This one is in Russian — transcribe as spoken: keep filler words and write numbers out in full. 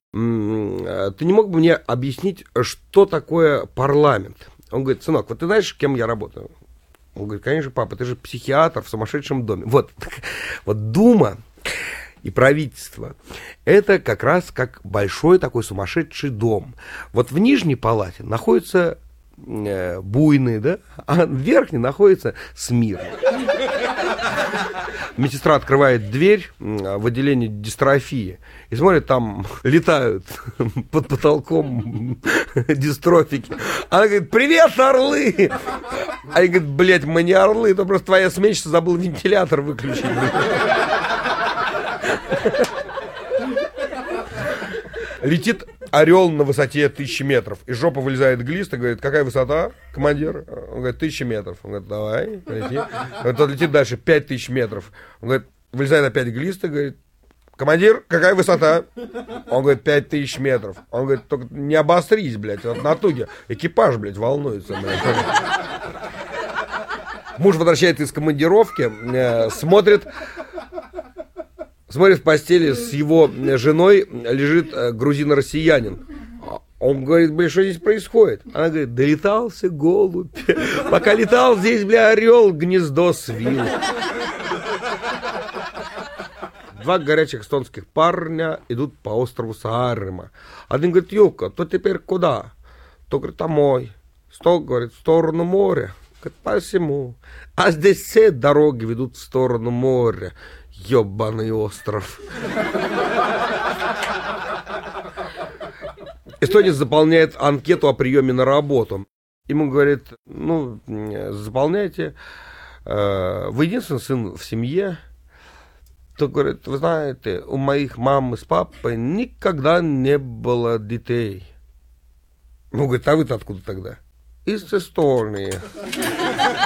М, ты не мог бы мне объяснить, что такое парламент? Он говорит: сынок, вот ты знаешь, кем я работаю? Он говорит: конечно, папа, ты же психиатр в сумасшедшем доме. Вот, вот Дума и правительство — это как раз как большой такой сумасшедший дом. Вот в нижней палате находится э, буйный, да, а в верхней находится смирный. Медсестра открывает дверь в отделение дистрофии и смотрит, там летают под потолком дистрофики. Она говорит: привет, орлы! Они говорят: блядь, мы не орлы, это просто твоя сменщица забыла вентилятор выключить. Летит орел на высоте тысячи метров. Из жопы вылезает глист и говорит: какая высота, командир? Он говорит: тысяча метров. Он говорит: давай, лети. Тот летит дальше, пять тысяч метров. Он говорит, вылезает опять глист и говорит: командир, какая высота? Он говорит: пять тысяч метров. Он говорит: только не обострись, блядь, от натуги. Экипаж, блядь, волнуется, блядь. Муж возвращается из командировки, э, смотрит... Смотрит, в постели с его женой лежит э, грузино-россиянин. Он говорит: бля, что здесь происходит? Она говорит: долетался голубь. Пока летал, здесь, бля, орел гнездо свил. Два горячих эстонских парня идут по острову Саарема. Один говорит: Юка, то теперь куда? То, говорит, домой. Сто, говорит, в сторону моря. Говорит: посему. А здесь все дороги ведут в сторону моря. Ёбаный остров. Эстонец заполняет анкету о приеме на работу. Ему говорит: ну, заполняйте. Вы единственный сын в семье. То говорит: вы знаете, у моих мамы с папой никогда не было детей. Ну, говорит: а вы-то откуда тогда? Из Эстонии.